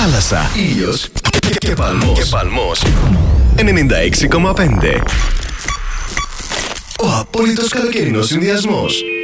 θάλασσα, ήλιος και παλμός. 96,5. Ο απόλυτος καλοκαιρινός συνδυασμός.